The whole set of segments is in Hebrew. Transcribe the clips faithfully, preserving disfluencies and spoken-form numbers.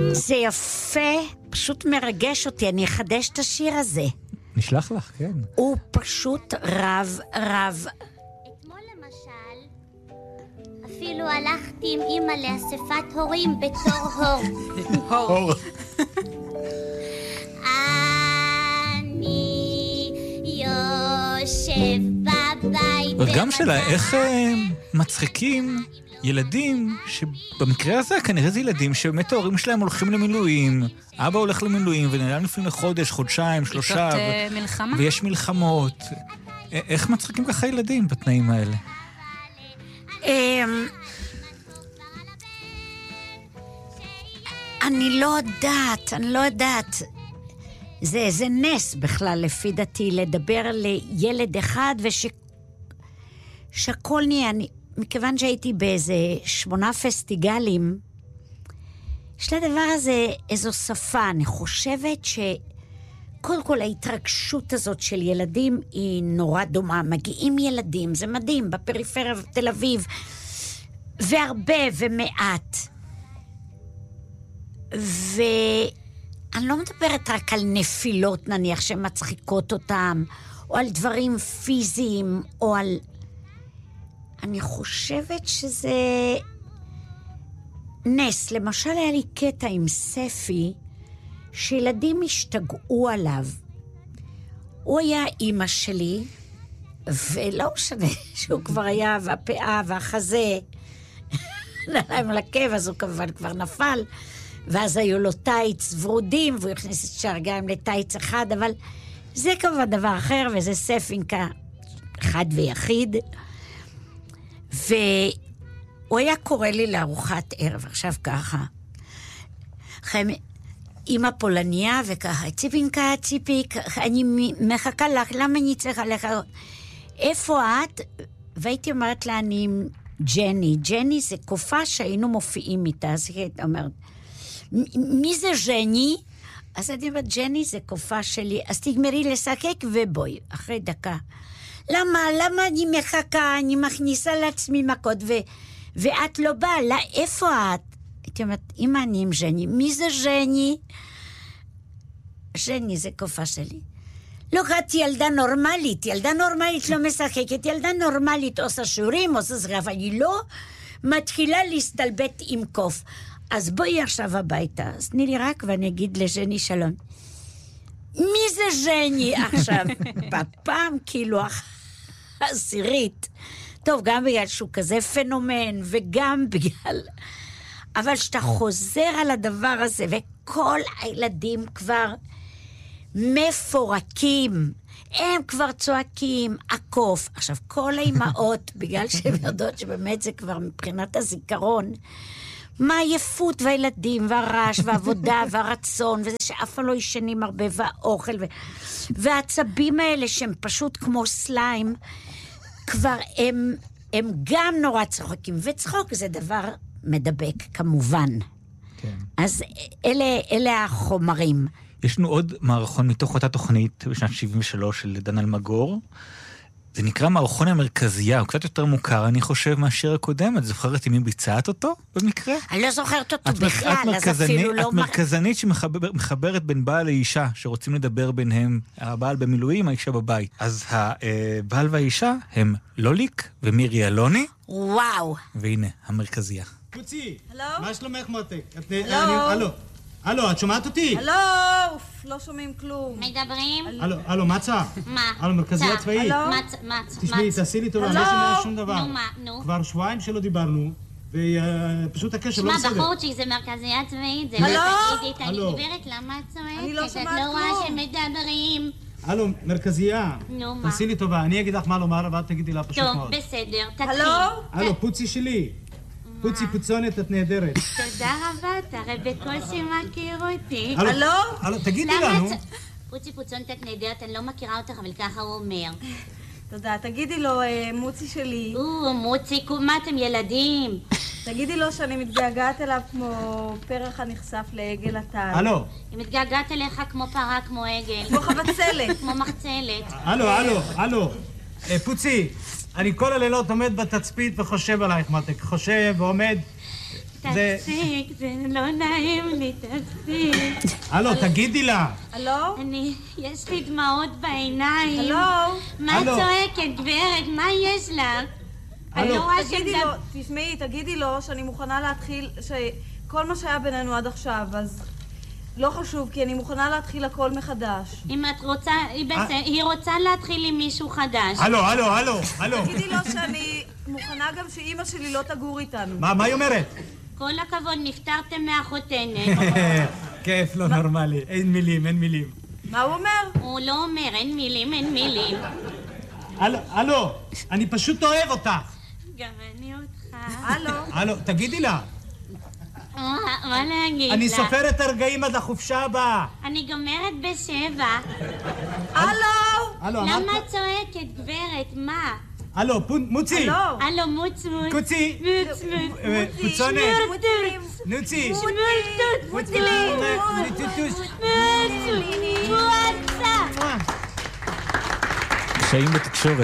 זה יפה, פשוט מרגש אותי, אני אחדש את השיר הזה. נשלח לך, כן. הוא פשוט רב רב. אתמול למשל, אפילו הלכתי עם אמא לאספת הורים בתור הור. אור. אני יושב בבית... וגם שאלה, איך אה, מצחיקים ילדים שבמקרה הזה כנראה זה ילדים שבאמת ההורים שלהם הולכים למילואים, אבא הולך למילואים ונעלם לפעמים לחודש, חודשיים, שלושה, ו... מלחמה? ויש מלחמות. איך מצחיקים ככה ילדים בתנאים האלה? אני לא יודעת, אני לא יודעת. זה, זה נס בכלל לפי דעתי לדבר לילד אחד וש... שהכל נהיה, אני... מכיוון שהייתי באיזה שמונה פסטיגלים, יש לדבר הזה איזו שפה, אני חושבת שקודם כל ההתרגשות הזאת של ילדים היא נורא דומה, מגיעים ילדים, זה מדהים, בפריפריה תל אביב, והרבה ומעט. ואני לא מדברת רק על נפילות נניח שמצחיקות אותם, או על דברים פיזיים, או על... אני חושבת שזה נס. למשל היה לי קטע עם ספי, שילדים השתגעו עליו. הוא היה אימא שלי, ולא משנה שהוא כבר היה, והפאה והחזה, נעליים על עקב, אז הוא כמובן כבר נפל, ואז היו לו טייץ ורודים, והוא הכניס את שהרגיים לטייץ אחד, אבל זה כמובן דבר אחר, וזה ספינקה אחד ויחיד. והוא היה קורא לי לארוחת ערב, עכשיו ככה. חיים, אמא פולניה וככה, ציפינקה, ציפיק, אני מחכה לך, למה אני צריכה לך? איפה את? והייתי אומרת לה, אני עם ג'ני. ג'ני זה קופה שהיינו מופיעים איתה, אז היא אומרת, מי זה ג'ני? אז אני אומרת, ג'ני זה קופה שלי, אז תגמרי לשחק ובואי, אחרי דקה. למה? למה אני מחכה? אני מכניסה לעצמי מכות, ו... ואת לא באה. לא, איפה את? הייתי אומרת, אמא, אני עם ז'ני. מי זה ז'ני? ז'ני זה קופה שלי. לא, את ילדה נורמלית. ילדה נורמלית לא משחקת. ילדה נורמלית עושה שיעורים, עושה זרע, אבל היא לא מתחילה להסתלבט עם קוף. אז בואי עכשיו הביתה. אז תני לי רק ואני אגיד לז'ני שלום. מי זה ז'ני עכשיו? בפעם כאילו העשירית. טוב, גם בגלל שהוא כזה פנומן, וגם בגלל... אבל שאתה חוזר על הדבר הזה, וכל הילדים כבר מפורקים, הם כבר צועקים, עקוף. עכשיו, כל האימהות, בגלל שהן יודעות שבאמת זה כבר מבחינת הזיכרון, מה העייפות והילדים, והרעש, והעבודה, והרצון, וזה שאף פעם לא ישנים הרבה, והאוכל, ו... והעצבים האלה שהם פשוט כמו סליים, כבר הם, הם גם נורא צחוקים, וצחוק זה דבר מדבק, כמובן. כן. אז אלה, אלה החומרים. יש לנו עוד מערכון מתוך אותה תוכנית בשנת שבעים ושלוש של דן אלמגור, זה נקרא מערכון המרכזייה, הוא קצת יותר מוכר, אני חושב, מהשיר הקודם. את זוכרת אם היא ביצעת אותו במקרה? אני לא זוכרת אותו בכלל, אז אפילו לא... את מרכזנית שמחברת בין בעל לאישה, שרוצים לדבר ביניהם, הבעל במילואים, האישה בבית. אז הבעל והאישה הם לוליק ומירי אלוני. וואו. והנה, המרכזייה. פוצי, הלו? מה שלומך מותק? הלו? הלו, הלו, את שומעת אותי? הלו, אוף, לא שומעים כלום. מדברים? הלו, הלו, מה צע? מה? הלו, מרכזייה צע. צבאית. הלו? מה צ... מה צ... תשמעי, תעשי לי טובה, אני הלו? לא שומע שום דבר. נו, מה? נו. כבר שבועיים שלא דיברנו, ופשוט הקשר לא שמע, בסדר. בחורצ'יק, זה מרכזייה צבאית, זה הלו? לא תגידי, תגידי, הלו? גברת, למה את צועקת? אני לא שומעת את לא רואה כלום. שמדברים. הלו, מרכזייה. נו, מה? תעשי לי טובה, אני אגיד לך מה לומר, ואת תגידי לה פשוט טוב, מאוד. בסדר, תתחיל. הלו? הלו, פוצי שלי. פוצי פוצונת, את נהדרת. תודה רבה, אתה הרי בקושי מכיר אותי. הלו? הלו, תגידי למה לנו. את... פוצי פוצונת את נהדרת, אני לא מכירה אותך, אבל ככה הוא אומר. תודה, תגידי לו, אה, מוצי שלי. או, מוצי, מה אתם ילדים? תגידי לו שאני מתגעגעת אליו כמו פרח הנחשף לעגל הטל. הלו, היא מתגעגעת אליך כמו פרה, כמו עגל. כמו חבצלת. כמו מחצלת. הלו, הלו, הלו. אה, פוצי, אני כל הלילות עומד בתצפית וחושב עלייך, מותק. חושב ועומד. תפסיק, זה לא נעים לי, תפסיק. הלו, תגידי לה. הלו? אני, יש לי דמעות בעיניים. הלו? מה הלו? צועקת, גברת? מה יש לך? אני הלו? לא רואה תגידי שמדבר... לו, תשמעי, תגידי לו שאני מוכנה להתחיל, שכל מה שהיה בינינו עד עכשיו, אז לא חשוב, כי אני מוכנה להתחיל הכל מחדש. אם את רוצה, היא בסדר, היא רוצה להתחיל עם מישהו חדש. הלו, הלו, הלו, הלו. תגידי לו שאני מוכנה גם שאימא שלי לא תגור איתנו. מה, מה היא אומרת? כל הכבוד, נפטרתם מהחותנת. כיף, לא נורמלי. אין מילים, אין מילים. מה הוא אומר? הוא לא אומר, אין מילים, אין מילים. הלו, הלו, אני פשוט אוהב אותך. גם אני אותך. הלו? הלו, תגידי לה. מה מה להגיד אני לה? סופר את הרגעים עד החופשה הבאה. אני גומרת בשבע. הלו? הלו, למה אמרת? את צועקת, גברת? מה? הלו, פון- מוצי. הלו? הלו, מוץ מוץ. קוצי. מוץ מוץ. אה, פוצונת. מוץ נוצי. מוץ. מוצי. נטוטוש. וואטסה. קשיים בתקשורת.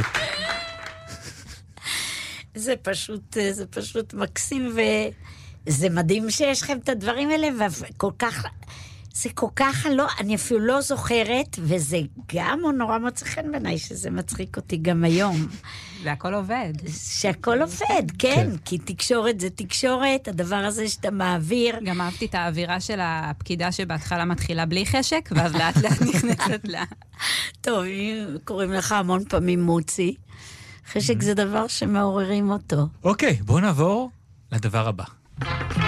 זה פשוט, זה פשוט מקסים, וזה מדהים שיש לכם את הדברים האלה, וכל כך, זה כל כך לא, אני אפילו לא זוכרת, וזה גם נורא מוצא חן בעיניי, שזה מצחיק אותי גם היום. והכל עובד. שהכל עובד, כן, כי תקשורת זה תקשורת, הדבר הזה שאתה מעביר. גם אהבתי את האווירה של הפקידה שבהתחלה מתחילה בלי חשק, ואז לאט לאט נכנסת לה. טוב, קוראים לך המון פעמים מוצי. חשק זה דבר שמעוררים אותו. אוקיי, בואו נעבור לדבר הבא.